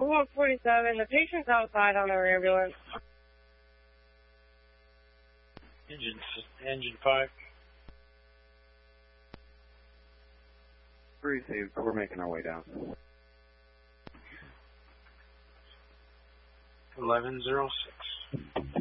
147, the patient's outside on their ambulance. Engine 5. Received. We're making our way down. 1106.